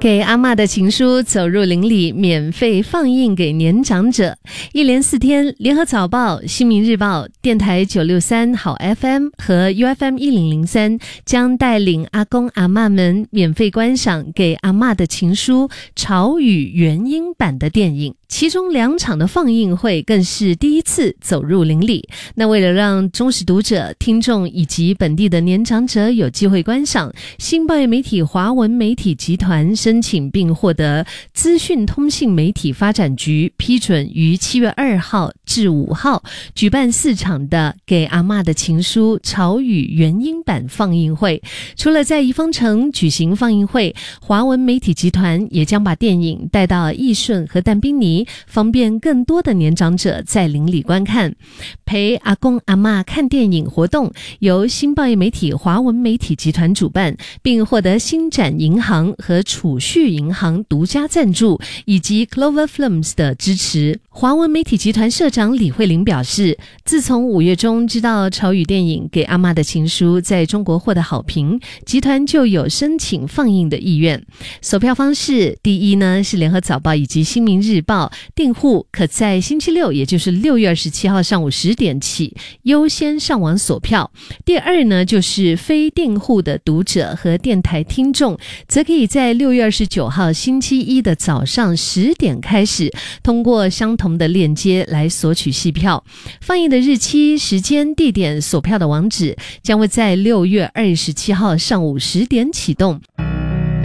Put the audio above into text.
给阿嬷的情书走入邻里，免费放映给年长者。一连4天，联合早报、新民日报、电台963好 FM 和 UFM 1003将带领阿公阿嬷们免费观赏给阿嬷的情书潮语原音版的电影。其中2场的放映会更是第一次走入邻里。那为了让忠实读者、听众以及本地的年长者有机会观赏，新报业媒体华文媒体集团申请并获得资讯通信媒体发展局批准，于7月2号至5号举办4场的给阿嬷的情书潮语原音版放映会。除了在宜丰城举行放映会，华文媒体集团也将把电影带到义顺和但宾尼，方便更多的年长者在邻里观看。陪阿公阿嬷看电影活动由新报业媒体华文媒体集团主办，并获得新展银行和储蓄银行独家赞助，以及 Clover Films 的支持。华文媒体集团社长李慧玲表示，自从5月中知道潮语电影给阿嬷的情书在中国获得好评，集团就有申请放映的意愿。售票方式，第一呢是联合早报以及新民日报，订户可在星期六，也就是6月27号上午10点起优先上网索票。第二呢，就是非订户的读者和电台听众，则可以在6月29号星期一的早上10点开始，通过相同的链接来索取戏票。放映的日期、时间、地点、索票的网址将会在6月27号上午10点启动。